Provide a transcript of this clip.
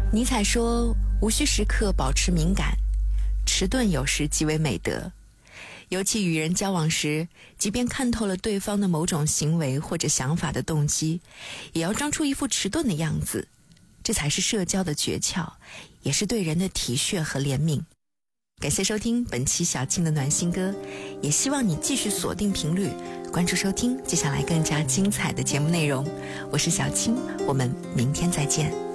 尼采说，无需时刻保持敏感，迟钝有时即为美德。尤其与人交往时，即便看透了对方的某种行为或者想法的动机，也要装出一副迟钝的样子，这才是社交的诀窍，也是对人的体恤和怜悯。感谢收听本期小青的暖心歌，也希望你继续锁定频率，关注收听接下来更加精彩的节目内容。我是小青，我们明天再见。